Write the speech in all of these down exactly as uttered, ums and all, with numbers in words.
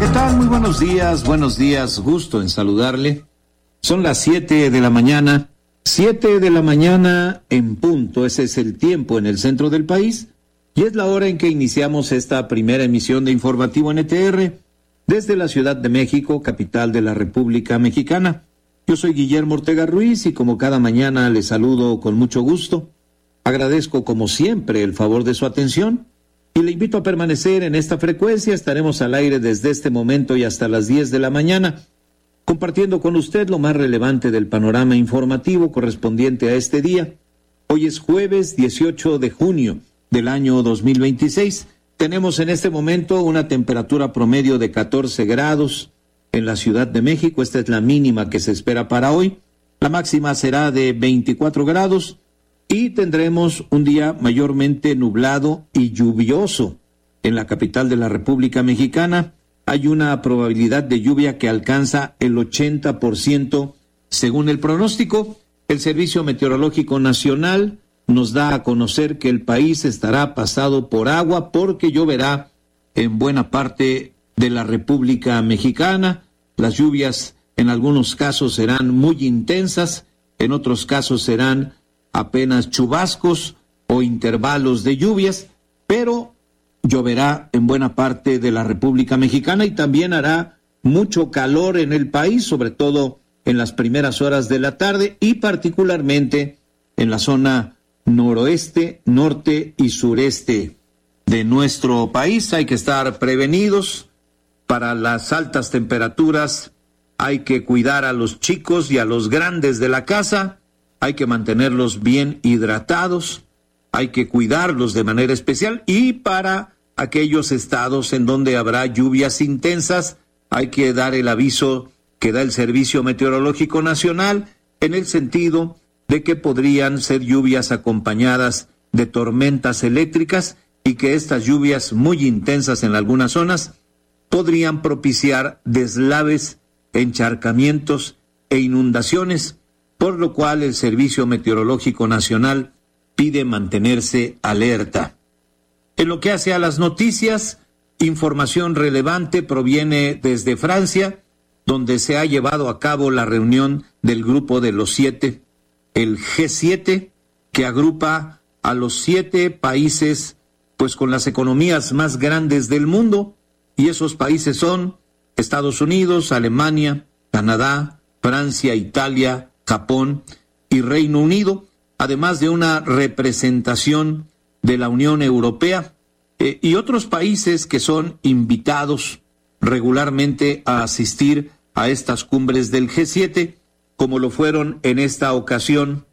¿Qué tal? Muy buenos días, buenos días, gusto en saludarle. Son las siete de la mañana, siete de la mañana en punto, ese es el tiempo en el centro del país, y es la hora en que iniciamos esta primera emisión de Informativo N T R desde la Ciudad de México, capital de la República Mexicana. Yo soy Guillermo Ortega Ruiz y como cada mañana les saludo con mucho gusto. Agradezco como siempre el favor de su atención y le invito a permanecer en esta frecuencia. Estaremos al aire desde este momento y hasta las diez de la mañana, compartiendo con usted lo más relevante del panorama informativo correspondiente a este día. Hoy es jueves dieciocho de junio del año dos mil veintiséis. Tenemos en este momento una temperatura promedio de catorce grados en la Ciudad de México. Esta es la mínima que se espera para hoy. La máxima será de veinticuatro grados. Y tendremos un día mayormente nublado y lluvioso en la capital de la República Mexicana. Hay una probabilidad de lluvia que alcanza el ochenta por ciento según el pronóstico. El Servicio Meteorológico Nacional nos da a conocer que el país estará pasado por agua porque lloverá en buena parte de la República Mexicana. Las lluvias en algunos casos serán muy intensas, en otros casos serán apenas chubascos o intervalos de lluvias, pero lloverá en buena parte de la República Mexicana y también hará mucho calor en el país, sobre todo en las primeras horas de la tarde y particularmente en la zona noroeste, norte y sureste de nuestro país. Hay que estar prevenidos para las altas temperaturas, hay que cuidar a los chicos y a los grandes de la casa. Hay que mantenerlos bien hidratados, hay que cuidarlos de manera especial y para aquellos estados en donde habrá lluvias intensas, hay que dar el aviso que da el Servicio Meteorológico Nacional en el sentido de que podrían ser lluvias acompañadas de tormentas eléctricas y que estas lluvias muy intensas en algunas zonas podrían propiciar deslaves, encharcamientos e inundaciones, por lo cual el Servicio Meteorológico Nacional pide mantenerse alerta. En lo que hace a las noticias, información relevante proviene desde Francia, donde se ha llevado a cabo la reunión del Grupo de los Siete, el G siete, que agrupa a los siete países pues con las economías más grandes del mundo, y esos países son Estados Unidos, Alemania, Canadá, Francia, Italia, Japón y Reino Unido, además de una representación de la Unión Europea eh, y otros países que son invitados regularmente a asistir a estas cumbres del G siete, como lo fueron en esta ocasión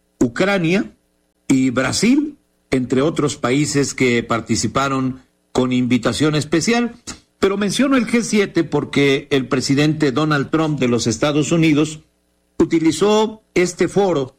Ucrania y Brasil, entre otros países que participaron con invitación especial. Pero menciono el G siete porque el presidente Donald Trump de los Estados Unidos utilizó este foro